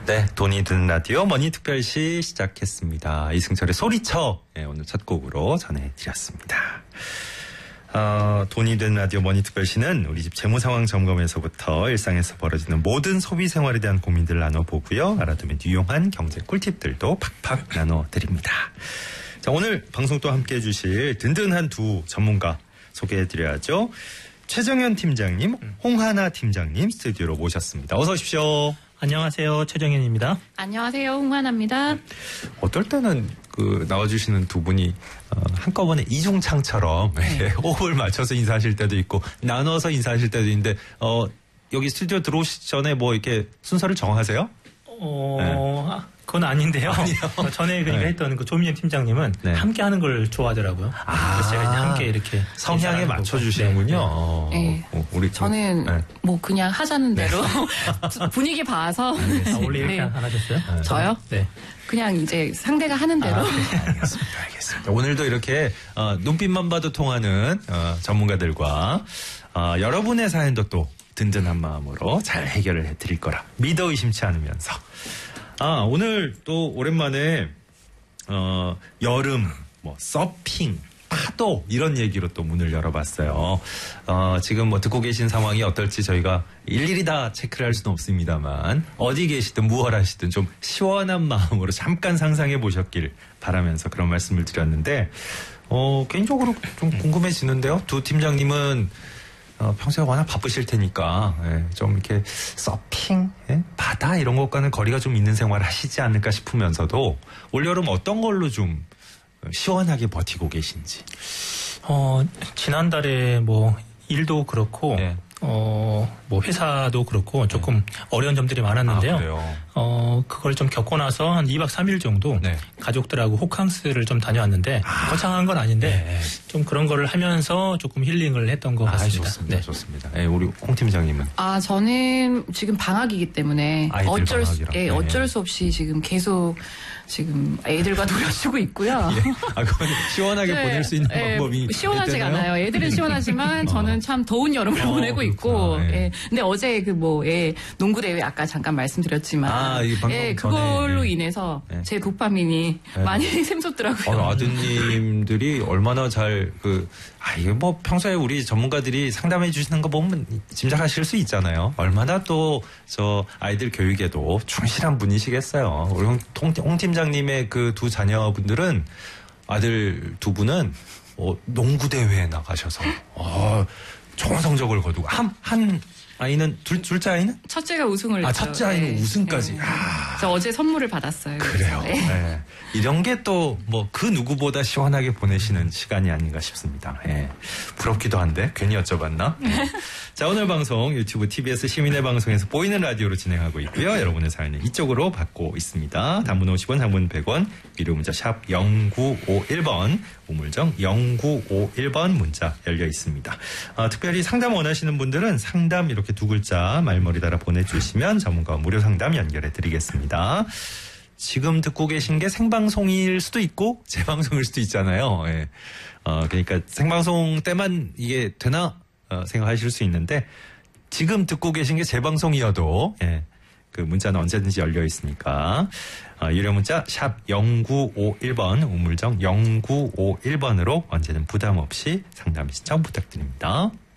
네, 돈이 드는 라디오 머니특별시 시작했습니다. 이승철의 소리쳐 오늘 첫 곡으로 전해드렸습니다. 돈이 드는 라디오 머니특별시는 우리 집 재무상황 점검에서부터 일상에서 벌어지는 모든 소비생활에 대한 고민들을 나눠보고요. 알아두면 유용한 경제 꿀팁들도 팍팍 나눠드립니다. 자, 오늘 방송 또 함께해 주실 든든한 두 전문가 소개해드려야죠. 최정현 팀장님, 홍하나 팀장님 스튜디오로 모셨습니다. 어서 오십시오. 안녕하세요. 최정현입니다. 안녕하세요. 홍하나입니다. 어떨 때는 나와주시는 두 분이 한꺼번에 이중창처럼 호흡을 맞춰서 인사하실 때도 있고 나눠서 인사하실 때도 있는데 여기 스튜디오 들어오시기 전에 뭐 이렇게 순서를 정하세요? 그건 아닌데요. 전에 그러니까 했던 그 조민영 팀장님은 함께 하는 걸 좋아하더라고요. 그래서 제가 이제 함께 이렇게 성향에 맞춰주시는군요. 네. 저는 뭐 그냥 하자는 대로 분위기 봐서. 원래 이렇게 안 하셨어요? 저요? 네. 그냥 이제 상대가 하는 대로. 알겠습니다. 오늘도 이렇게 눈빛만 봐도 통하는 전문가들과 여러분의 사연도 또 든든한 마음으로 잘 해결을 해드릴 거라 믿어 의심치 않으면서 오늘 또 오랜만에 여름 뭐 서핑 파도 이런 얘기로 또 문을 열어봤어요. 지금 뭐 듣고 계신 상황이 어떨지 저희가 일일이 다 체크를 할 수는 없습니다만 어디 계시든 무얼 하시든 좀 시원한 마음으로 잠깐 상상해 보셨길 바라면서 그런 말씀을 드렸는데 개인적으로 좀 궁금해지는데요. 두 팀장님은 평소에 워낙 바쁘실 테니까 좀 이렇게 서핑, 바다 이런 것과는 거리가 좀 있는 생활을 하시지 않을까 싶으면서도 올여름 어떤 걸로 좀 시원하게 버티고 계신지. 지난달에 뭐 일도 그렇고 뭐 회사도 그렇고 조금 어려운 점들이 많았는데요. 그걸 좀 겪고 나서 한 2박 3일 정도 가족들하고 호캉스를 좀 다녀왔는데 거창한 건 아닌데 좀 그런 거를 하면서 조금 힐링을 했던 것 같습니다. 좋습니다. 좋습니다. 우리 홍 팀장님은? 저는 지금 방학이기 때문에 어쩔 수 없이 지금 계속 지금 애들과 놀아주고 있고요. 그건 시원하게 보낼 수 있는 방법이 시원하지가 않아요. 애들은 시원하지만 저는 참 더운 여름을 보내고 있고. 근데 어제 농구 대회 아까 잠깐 말씀드렸지만 그걸로 인해서 제 도파민이 많이 샘솟더라고요. 아드님들이 얼마나 잘 이게 뭐 평소에 우리 전문가들이 상담해 주시는 거 보면 짐작하실 수 있잖아요. 얼마나 또 저 아이들 교육에도 충실한 분이시겠어요. 우리 홍 팀장님의 그 두 자녀분들은 아들 두 분은 농구 대회에 나가셔서 좋은 성적을 거두고 한 아이는 둘째 아이는? 첫째가 우승을 했죠. 첫째 아이는 우승까지. 저 어제 선물을 받았어요. 그래요. 이런 게 또 뭐 그 누구보다 시원하게 보내시는 시간이 아닌가 싶습니다. 부럽기도 한데 괜히 여쭤봤나? 자, 오늘 방송 유튜브 TBS 시민의 방송에서 보이는 라디오로 진행하고 있고요. 여러분의 사연은 이쪽으로 받고 있습니다. 단문 50원, 장문 100원, 미료 문자 샵 0951번, 우물정 0951번 문자 열려 있습니다. 특별히 상담 원하시는 분들은 상담 이렇게 두 글자 말머리 달아 보내주시면 전문가와 무료 상담 연결해 드리겠습니다. 지금 듣고 계신 게 생방송일 수도 있고 재방송일 수도 있잖아요. 그러니까 생방송 때만 이게 되나 생각하실 수 있는데 지금 듣고 계신 게 재방송이어도 그 문자는 언제든지 열려 있으니까 유료 문자 샵 0951번 우물정 0951번으로 언제든 부담 없이 상담 신청 부탁드립니다.